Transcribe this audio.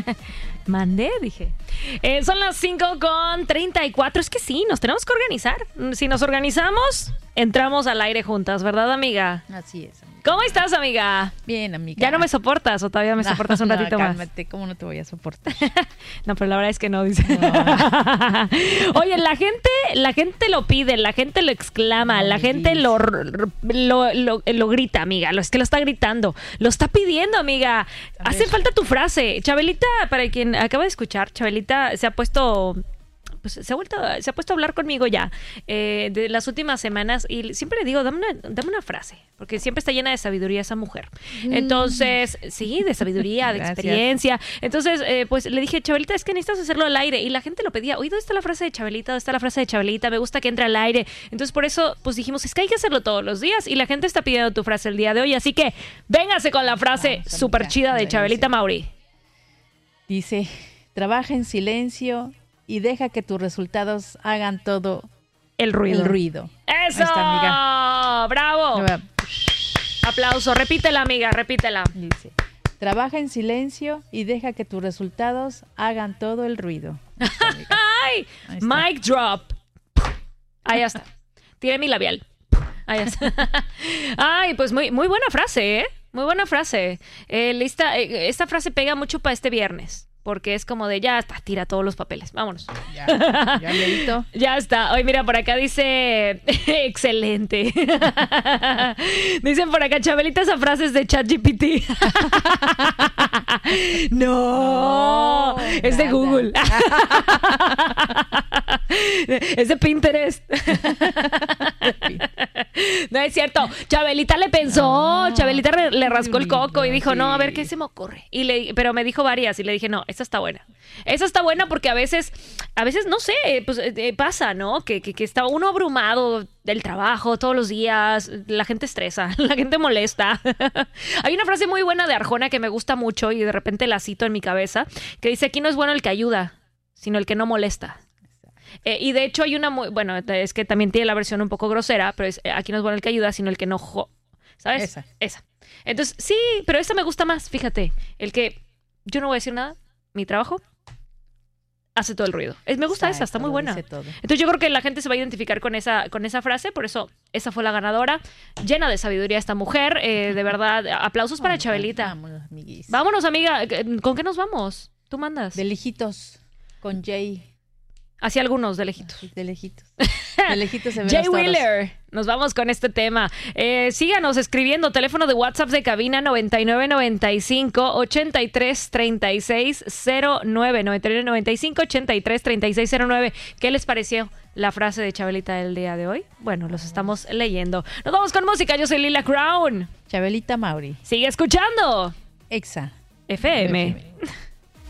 Mandé, dije. Son las 5:34. Es que sí, nos tenemos que organizar. Si nos organizamos, entramos al aire juntas, ¿verdad, amiga? Así es, amiga. ¿Cómo estás, amiga? Bien, amiga. ¿Ya no me soportas o todavía me soportas un ratito más? Cálmate, ¿cómo no te voy a soportar? No, pero la verdad es que no, dice. No. Oye, la gente lo pide, la gente lo exclama, la gente lo grita, amiga. Es que lo está gritando, lo está pidiendo, amiga. Hace falta tu frase. Chabelita, para quien acaba de escuchar, Chabelita se ha puesto... Pues se ha puesto a hablar conmigo ya de las últimas semanas y siempre le digo, dame una frase, porque siempre está llena de sabiduría esa mujer. Entonces, sí, de sabiduría, de experiencia. Entonces, pues le dije, Chabelita, es que necesitas hacerlo al aire. Y la gente lo pedía, oye, ¿dónde está la frase de Chabelita? ¿Dónde está la frase de Chabelita? Me gusta que entre al aire. Entonces, por eso, pues dijimos, es que hay que hacerlo todos los días y la gente está pidiendo tu frase el día de hoy. Así que, véngase con la frase súper chida de Chabelita Mauri. Dice, trabaja en silencio y deja que tus resultados hagan todo el ruido. ¡Eso! Está, amiga. ¡Bravo! Aplauso. Repítela, amiga, repítela. Dice, trabaja en silencio y deja que tus resultados hagan todo el ruido. Está, ¡Ay! Mic drop. Ahí está. Tiré mi labial. Ahí está. Ay, pues muy buena frase, ¿eh? Muy buena frase. Esta frase pega mucho para este viernes. Porque es como de, ya está, tira todos los papeles. Vámonos. Ya leíto. Ya está. Oye, mira, por acá dice... Excelente. Dicen por acá, Chabelita, esa frase es de ChatGPT. No. Es de Google. Es de Pinterest. No es cierto. Chabelita le pensó. Chabelita le rascó el coco y dijo, no, a ver, ¿qué se me ocurre? Pero me dijo varias y le dije, no, esta está buena. Esa está buena porque a veces no sé, pues pasa, ¿no? Que está uno abrumado del trabajo todos los días, la gente estresa, la gente molesta. Hay una frase muy buena de Arjona que me gusta mucho y de repente la cito en mi cabeza, que dice, aquí no es bueno el que ayuda, sino el que no molesta. Y de hecho hay una bueno, es que también tiene la versión un poco grosera, pero aquí no es bueno el que ayuda, sino el que no ¿sabes? Esa. Entonces, sí, pero esta me gusta más, fíjate, el que yo no voy a decir nada, mi trabajo hace todo el ruido. Me gusta esa, está muy buena. Entonces yo creo que la gente se va a identificar con esa frase, por eso esa fue la ganadora. Llena de sabiduría esta mujer, de verdad, aplausos para Chabelita. Vámonos, amiga, ¿con qué nos vamos? Tú mandas. De lejitos, con Jay. Hacia algunos de lejitos. De lejitos. De lejitos se ven Jay los toros. Wheeler. Nos vamos con este tema. Síganos escribiendo. Teléfono de WhatsApp de cabina 9995-833609. 9995-833609. ¿Qué les pareció la frase de Chabelita del día de hoy? Bueno, los estamos leyendo. Nos vamos con música. Yo soy Lila Crown. Chabelita Mauri. Sigue escuchando. Exa FM.